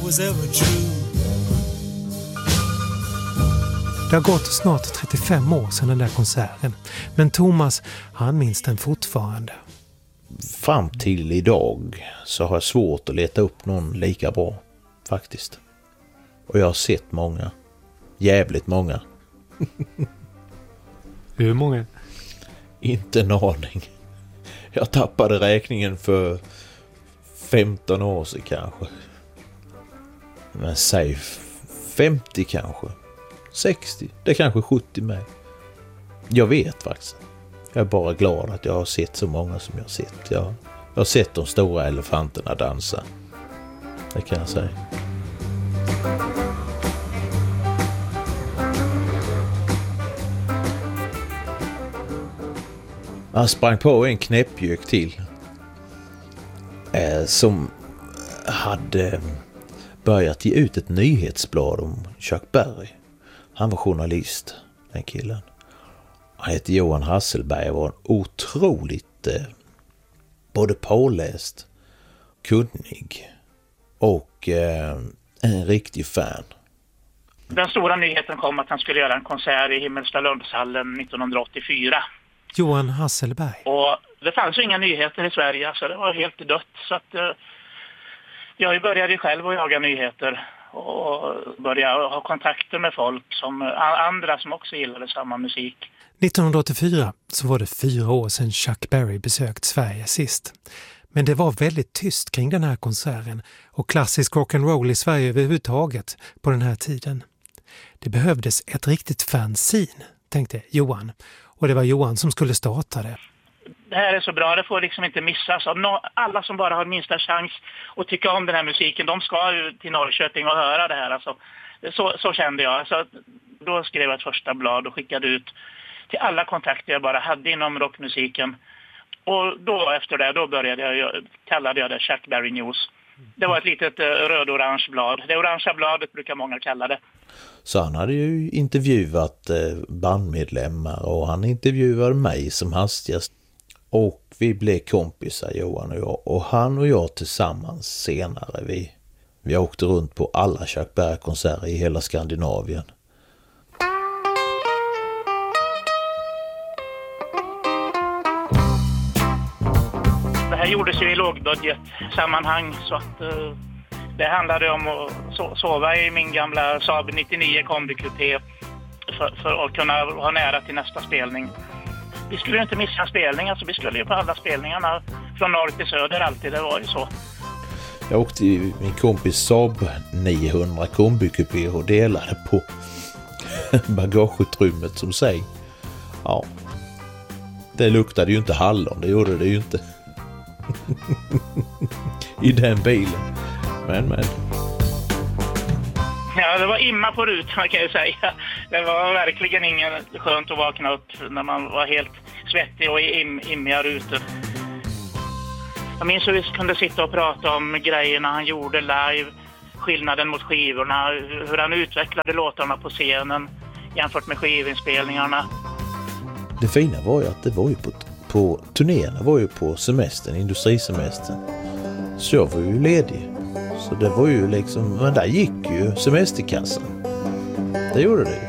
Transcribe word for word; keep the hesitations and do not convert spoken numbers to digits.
was ever true. Det har gått snart trettiofem år sedan den där konserten, men Thomas, han minns den fortfarande. Fram till idag så har jag svårt att leta upp någon lika bra, faktiskt. Och jag har sett många. Jävligt många. Hur många? Inte en aning. Jag tappade räkningen för femton år sedan kanske. Men säg femtio kanske. sextio. Det är kanske sjuttio med. Jag vet faktiskt. Jag är bara glad att jag har sett så många som jag har sett. Jag, jag har sett de stora elefanterna dansa. Det kan jag säga. Han sprang på en knäppjök till. Eh, som hade börjat ge ut ett nyhetsblad om Chuck Berry. Han var journalist, den killen. Han hette Johan Hasselberg och var en otroligt eh, både påläst, kunnig och eh, en riktig fan. Den stora nyheten kom att han skulle göra en konsert i Himmelstalundshallen nittonhundraåttiofyra. Johan Hasselberg. Och det fanns ju inga nyheter i Sverige, så det var helt dött. Så att eh, jag började själv att jaga nyheter och började ha kontakter med folk som andra som också gillade samma musik. nittonhundraåttiofyra så var det fyra år sedan Chuck Berry besökt Sverige sist. Men det var väldigt tyst kring den här konserten och klassisk rock'n'roll i Sverige överhuvudtaget på den här tiden. Det behövdes ett riktigt fanzine, tänkte Johan. Och det var Johan som skulle starta det. Det här är så bra, det får liksom inte missas. Alla som bara har minsta chans att tycka om den här musiken, de ska ju till Norrköping och höra det här. Alltså, så, så kände jag. Så då skrev jag ett första blad och skickade ut till alla kontakter jag bara hade inom rockmusiken. Och då efter det, då började jag, kallade jag det Chuck Berry News. Det var ett litet röd-orange blad. Det orangea bladet brukar många kalla det. Så han hade ju intervjuat bandmedlemmar och han intervjuade mig som hastigast. Och vi blev kompisar, Johan och jag. Och han och jag tillsammans senare, vi, vi åkte runt på alla Chuck Berry-konserter i hela Skandinavien. Det här gjordes ju i lågbudgetsammanhang, så att uh, det handlade om att so- sova i min gamla Saab nittionio kombikupé för, för att kunna ha nära till nästa spelning. Vi skulle ju inte missa en spelning, alltså vi skulle ju på alla spelningarna från norr till söder alltid, det var ju så. Jag åkte i min kompis Saab niohundra kombikupé och delade på bagageutrymmet som säg. Ja, det luktade ju inte hallon, det gjorde det ju inte. I den bilen. Men, men. Ja, det var imma på rutan kan jag säga. Det var verkligen ingen skönt att vakna upp när man var helt svettig och i im, immiga rutor. Jag minns hur vi kunde sitta och prata om grejerna han gjorde live, skillnaden mot skivorna, hur han utvecklade låtarna på scenen jämfört med skivinspelningarna. Det fina var ju att det var ju på, på turnéerna var ju på semestern, industrisemestern. Så jag var ju ledig. Så det var ju liksom, men där gick ju semesterkassan. Det gjorde det ju.